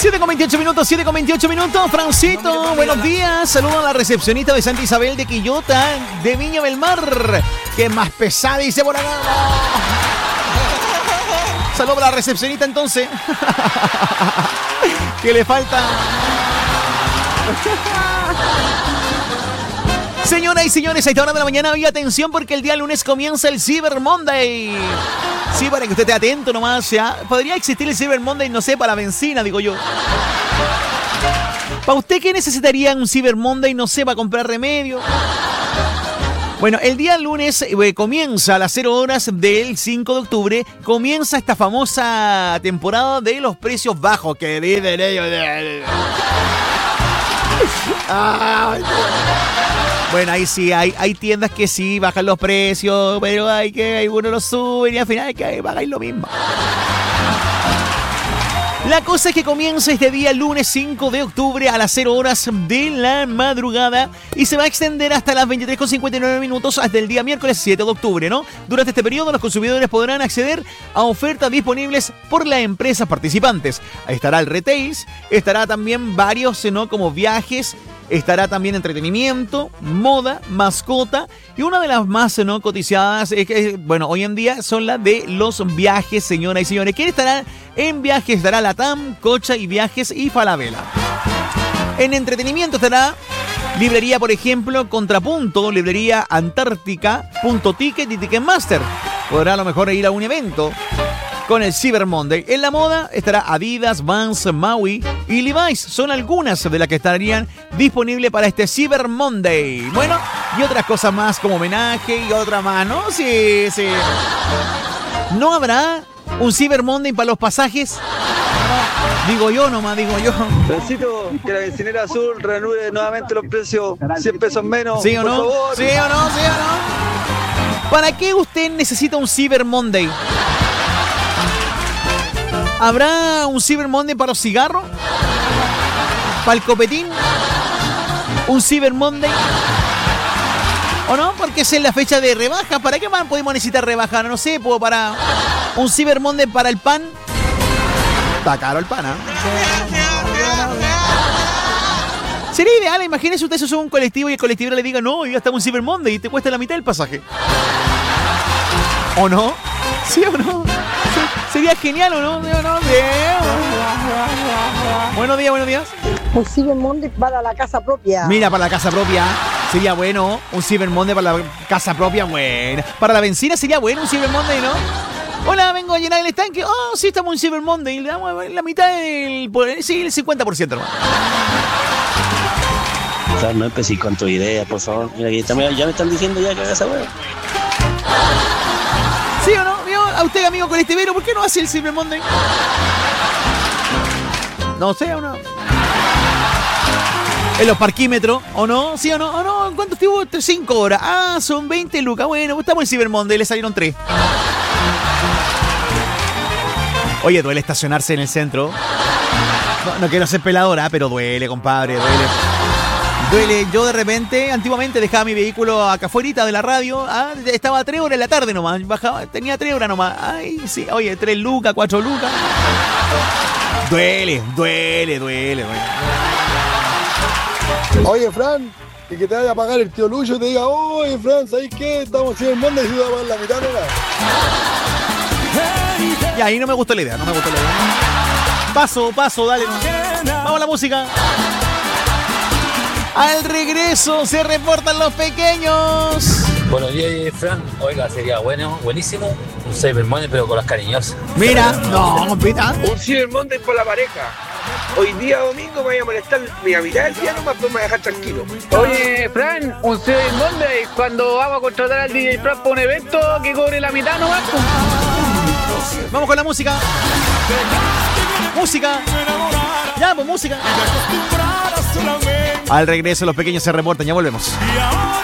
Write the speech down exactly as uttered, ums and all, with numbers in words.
siete con veintiocho minutos, siete con veintiocho minutos. Francito, buenos días. Saludo a la recepcionista de Santa Isabel de Quillota, de Viña del Mar. Que más pesada, dice por acá. Saludo a la recepcionista entonces. Que le falta. Señoras y señores, a esta hora de la mañana había atención porque el día lunes comienza el Cyber Monday. Sí, para que usted esté atento nomás, ¿ya? Podría existir el Cyber Monday, no sé, para la benzina, digo yo. ¿Para usted qué necesitaría un Cyber Monday, no sé, para comprar remedio? Bueno, el día lunes eh, comienza a las cero horas del cinco de octubre, comienza esta famosa temporada de los precios bajos que dicen ellos. Ay, bueno, ahí sí, hay, hay tiendas que sí bajan los precios, pero hay que hay uno los sube y al final hay que pagar lo mismo. La cosa es que comienza este día lunes cinco de octubre a las cero horas de la madrugada y se va a extender hasta las veintitrés con cincuenta y nueve minutos hasta el día miércoles siete de octubre, ¿no? Durante este periodo los consumidores podrán acceder a ofertas disponibles por las empresas participantes. Ahí estará el retail, estará también varios, ¿no? Como viajes, estará también entretenimiento, moda, mascota y una de las más, ¿no? Coticiadas, es que, bueno, hoy en día son las de los viajes, señoras y señores. ¿Quién estará en viajes? Estará Latam, Cocha y Viajes y Falabella. En entretenimiento estará librería, por ejemplo, Contrapunto, librería Antártica, Punto Ticket y Ticketmaster. Podrá a lo mejor ir a un evento con el Cyber Monday. En la moda estará Adidas, Vans, Maui y Levi's. Son algunas de las que estarían disponibles para este Cyber Monday. Bueno, y otras cosas más como homenaje y otra más, ¿no? Sí, sí. ¿No habrá un Cyber Monday para los pasajes? Digo yo nomás, digo yo. Necesito que la bencinera azul reanude nuevamente los precios, cien pesos menos. ¿Sí o no? Por favor. ¿Sí o no? ¿Sí o no? ¿Para qué usted necesita un Cyber Monday? ¿Habrá un Cyber Monday para los cigarros? ¿Para el copetín? ¿Un Cyber Monday? ¿O no? Porque esa es la fecha de rebaja. ¿Para qué más podemos necesitar rebaja? No sé, ¿puedo para un Cyber Monday para el pan? Está caro el pan, ¿eh? Sería ideal, imagínese usted, eso es un colectivo y el colectivo le diga, no, ya está un Cyber Monday y te cuesta la mitad el pasaje. ¿O no? ¿Sí o no? Sería genial, ¿o no? ¿Sí o no? Buenos días, buenos días. Un Cyber Monday para la casa propia. Mira, para la casa propia sería bueno. Un Cyber Monday para la casa propia, bueno. Para la benzina sería bueno un Cyber Monday, ¿no? Hola, vengo a llenar el estanque. Oh, sí, estamos en Cyber Monday. Le damos la mitad del... Sí, el cincuenta por ciento. O sea, no empecé con tu idea, por favor. Mira, ya me, ya me están diciendo ya que haga esa hueá. ¿Sí o no? A usted, amigo colectivero, ¿por qué no hace el Cyber Monday? No sé, ¿o no? En los parquímetros, ¿o no? ¿Sí o no? ¿O no? ¿Cuánto estuvo? cinco horas. Ah, son veinte lucas. Bueno, estamos en Cyber Monday, le salieron tres. Oye, duele estacionarse en el centro. No, no quiero ser peladora, pero duele, compadre, duele. Duele, yo de repente, antiguamente dejaba mi vehículo acá afuera de la radio, ah, estaba a tres horas en la tarde nomás, bajaba, tenía tres horas nomás, ay, sí, oye, tres lucas, cuatro lucas. Duele, duele, duele, duele. Oye, Fran, y que te vaya a pagar el tío Lucho y te diga, oye, Fran, ¿sabes qué? Estamos en el mundo y se va a pagar la mitad, ¿no? Y ahí no me gustó la idea, no me gustó la idea. Paso, paso, dale. Vamos a la música. Al regreso se reportan los pequeños. Buenos días, Fran. Oiga, sería bueno, buenísimo un Cyber Monday, pero con las cariñosas. Mira, no, compita. Un Cyber Monday por la pareja. Hoy día domingo me voy a molestar mi mitad del día nomás, pues me voy a dejar tranquilo. Oye, Fran, un Cyber Monday cuando vamos a contratar al D J Fran para un evento que cobre la mitad nomás. Vamos con la música. Música. Ya, pues música. Al regreso los pequeños se reportan, ya volvemos.